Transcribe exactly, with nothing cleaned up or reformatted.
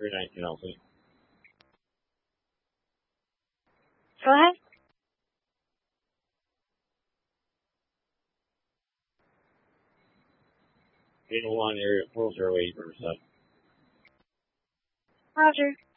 three nineteen L C. Go ahead. eight oh one area four zero eight, Riverside. Roger.